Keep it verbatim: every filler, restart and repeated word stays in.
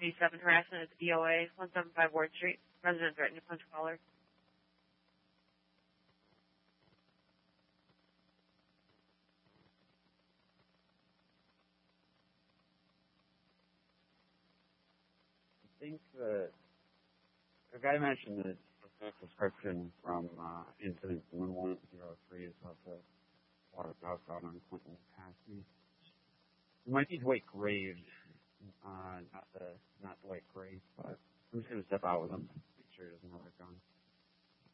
B seven harassment at the D O A, one seventy-five Ward Street. Resident threatened to punch caller. I think that the guy mentioned that the description from uh, incident one one zero three is about the water house out on Clinton Passy. It might be Dwight Graves, uh, not the not Dwight Graves, but I'm just gonna step out with him, make sure he doesn't have a gun.